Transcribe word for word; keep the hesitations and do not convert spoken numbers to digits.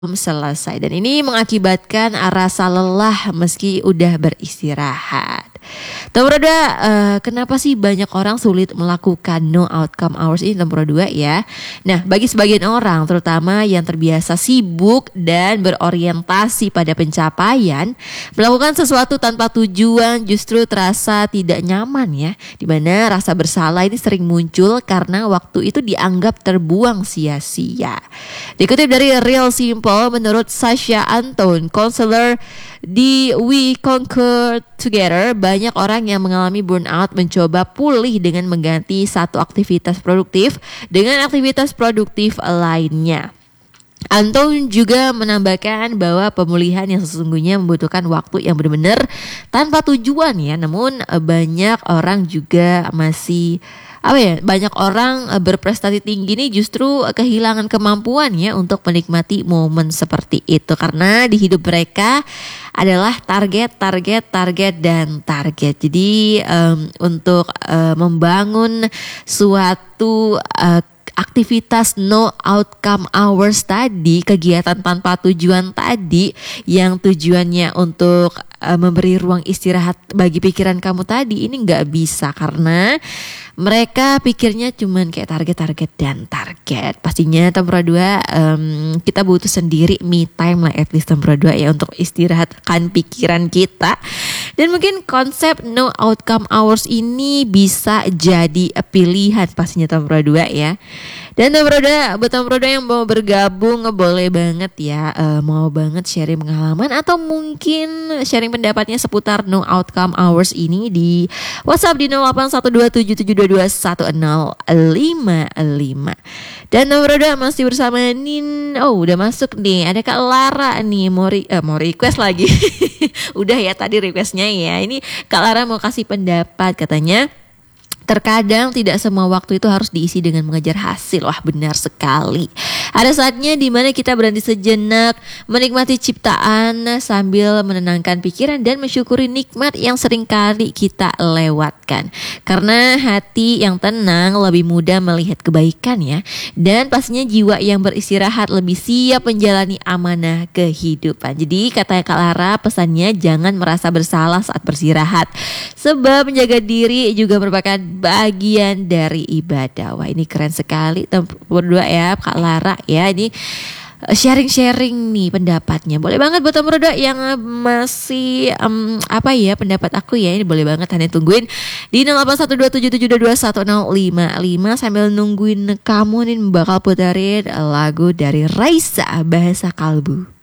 belum selesai dan ini mengakibatkan rasa lelah meski udah beristirahat. Nomor dua, uh, kenapa sih banyak orang sulit melakukan no outcome hours ini? Nomor dua ya. Nah, bagi sebagian orang, terutama yang terbiasa sibuk dan berorientasi pada pencapaian, melakukan sesuatu tanpa tujuan justru terasa tidak nyaman ya. Dimana rasa bersalah ini sering muncul karena waktu itu dianggap terbuang sia-sia. Dikutip dari Real Simple, menurut Sasha Anton, konselor di We Conquer Together, banyak orang yang mengalami burnout mencoba pulih dengan mengganti satu aktivitas produktif dengan aktivitas produktif lainnya. Anton juga menambahkan bahwa pemulihan yang sesungguhnya membutuhkan waktu yang benar-benar tanpa tujuan ya. Namun banyak orang juga masih apa ya banyak orang berprestasi tinggi ini justru kehilangan kemampuan ya untuk menikmati momen seperti itu karena di hidup mereka adalah target, target, target dan target. Jadi um, untuk uh, membangun suatu uh, aktivitas no outcome hours tadi, kegiatan tanpa tujuan tadi yang tujuannya untuk uh, memberi ruang istirahat bagi pikiran kamu tadi, ini nggak bisa karena mereka pikirnya cuman kayak target-target dan target. Pastinya nomor dua, um, kita butuh sendiri me time lah, at least nomor dua ya, untuk istirahatkan pikiran kita. Dan mungkin konsep no outcome hours ini bisa jadi pilihan pastinya nomor dua ya. Dan nomor dua, buat nomor dua yang mau bergabung boleh banget ya, uh, mau banget sharing pengalaman atau mungkin sharing pendapatnya seputar no outcome hours ini di WhatsApp di nol delapan satu dua tujuh tujuh dua dua satu nol lima lima. Dan nomor dua masih bersama Nin. Oh udah masuk nih, ada Kak Lara nih mau, re- eh, mau request lagi. Udah ya tadi requestnya ya. Ini Kak Lara mau kasih pendapat, katanya terkadang tidak semua waktu itu harus diisi dengan mengejar hasil. Wah benar sekali. Ada saatnya dimana kita berhenti sejenak, menikmati ciptaan sambil menenangkan pikiran dan mensyukuri nikmat yang seringkali kita lewatkan. Karena hati yang tenang lebih mudah melihat kebaikan ya. Dan pastinya jiwa yang beristirahat lebih siap menjalani amanah kehidupan. Jadi kata Kak Lara, pesannya jangan merasa bersalah saat beristirahat. Sebab menjaga diri juga merupakan bagian dari ibadah. Wah ini keren sekali berdua ya Kak Lara ya. Ini sharing-sharing nih pendapatnya. Boleh banget buat nomor dua yang masih um, apa ya pendapat aku ya. Ini boleh banget, hanya tungguin di nol delapan satu dua tujuh tujuh dua dua satu nol lima lima. Sambil nungguin kamu nih bakal putarin lagu dari Raisa, Bahasa Kalbu.